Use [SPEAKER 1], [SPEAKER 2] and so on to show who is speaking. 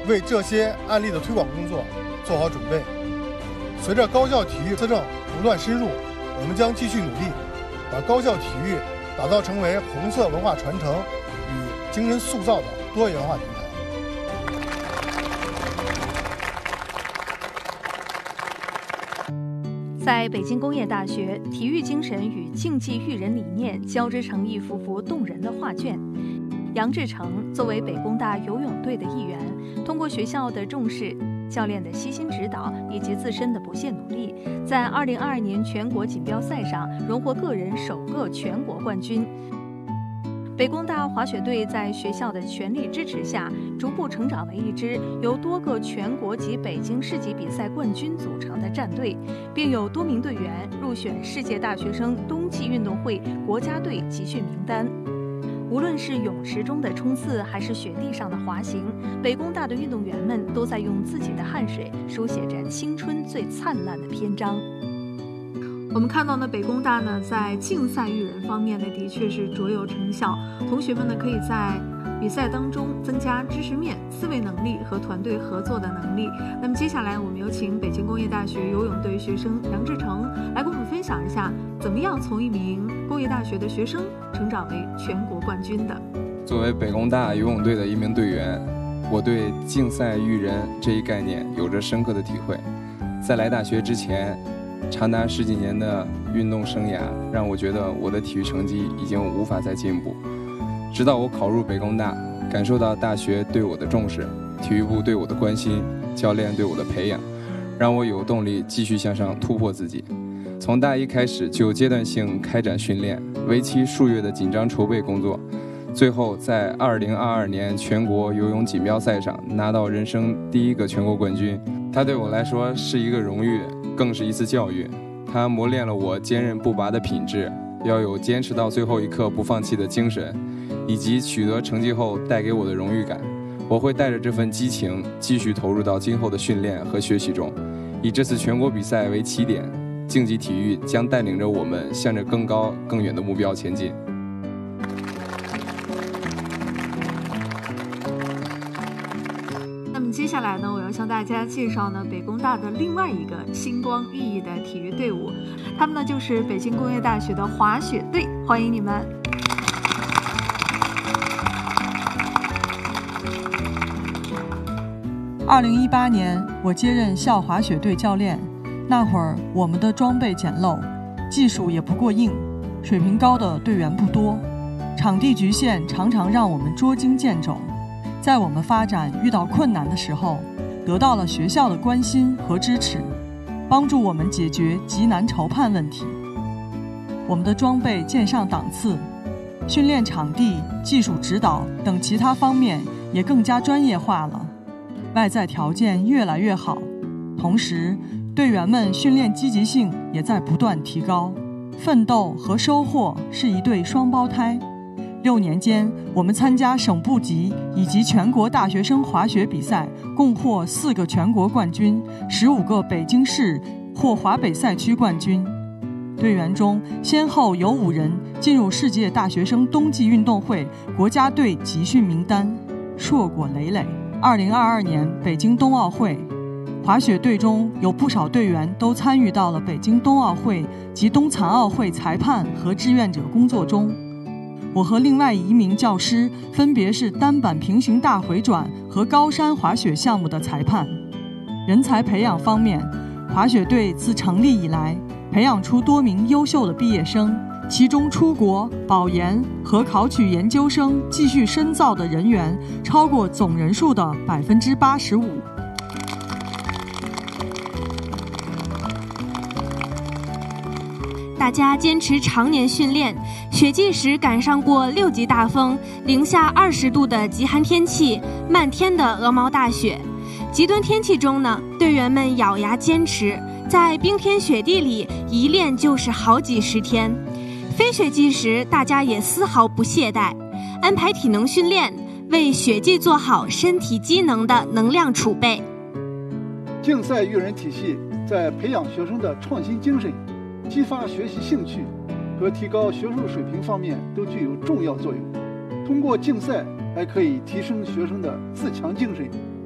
[SPEAKER 1] 为这些案例的推广工作做好准备。随着高校体育资政不断深入，我们将继续努力，把高校体育打造成为红色文化传承与精神塑造的多元化平台。
[SPEAKER 2] 在北京工业大学，体育精神与竞技育人理念交织成一幅幅动人的画卷。杨志成作为北工大游泳队的一员，通过学校的重视、教练的悉心指导以及自身的不懈努力，在2022年全国锦标赛上荣获个人首个全国冠军。北工大滑雪队在学校的全力支持下，逐步成长为一支由多个全国及北京市级比赛冠军组成的战队，并有多名队员入选世界大学生冬季运动会国家队集训名单。无论是泳池中的冲刺，还是雪地上的滑行，北工大的运动员们都在用自己的汗水书写着青春最灿烂的篇章。我们看到呢，北工大呢在竞赛育人方面呢，的确是卓有成效。同学们呢可以在比赛当中增加知识面、思维能力和团队合作的能力。那么接下来我们有请北京工业大学游泳队学生杨志成来跟我们分享一下，怎么样从一名工业大学的学生成长为全国冠军的。
[SPEAKER 3] 作为北工大游泳队的一名队员，我对竞赛育人这一概念有着深刻的体会。在来大学之前，长达10几年的运动生涯让我觉得我的体育成绩已经无法再进步。直到我考入北工大，感受到大学对我的重视，体育部对我的关心，教练对我的培养，让我有动力继续向上突破自己。从大一开始就阶段性开展训练，为期数月的紧张筹备工作，最后在2022年全国游泳锦标赛上拿到人生第1个全国冠军。它对我来说是一个荣誉，更是一次教育。它磨练了我坚韧不拔的品质，要有坚持到最后一刻不放弃的精神，以及取得成绩后带给我的荣誉感。我会带着这份激情继续投入到今后的训练和学习中，以这次全国比赛为起点，竞技体育将带领着我们向着更高更远的目标前进。
[SPEAKER 2] 那么接下来呢，我要向大家介绍呢北工大的另外一个星光熠熠的体育队伍，他们呢就是北京工业大学的滑雪队，欢迎你们。
[SPEAKER 4] 2018年，我接任校滑雪队教练，那会儿我们的装备简陋，技术也不过硬，水平高的队员不多，场地局限常常让我们捉襟见肘。在我们发展遇到困难的时候，得到了学校的关心和支持，帮助我们解决极难筹判问题。我们的装备渐上档次，训练场地、技术指导等其他方面也更加专业化了，外在条件越来越好，同时队员们训练积极性也在不断提高。奋斗和收获是一对双胞胎。6年间，我们参加省部级以及全国大学生滑雪比赛，共获4个全国冠军，15个北京市或华北赛区冠军。队员中先后有5人进入世界大学生冬季运动会国家队集训名单，硕果累累。2022年北京冬奥会，滑雪队中有不少队员都参与到了北京冬奥会及冬残奥会裁判和志愿者工作中。我和另外1名教师分别是单板平行大回转和高山滑雪项目的裁判。人才培养方面，滑雪队自成立以来，培养出多名优秀的毕业生，其中出国、保研和考取研究生继续深造的人员超过总人数的85%。
[SPEAKER 5] 大家坚持常年训练，雪季时赶上过6级大风、零下20度的极寒天气、漫天的鹅毛大雪。极端天气中呢，队员们咬牙坚持，在冰天雪地里一练就是好几10天。非雪季时，大家也丝毫不懈怠，安排体能训练，为雪季做好身体机能的能量储备。
[SPEAKER 6] 竞赛育人体系在培养学生的创新精神、激发学习兴趣和提高学术水平方面都具有重要作用。通过竞赛，还可以提升学生的自强精神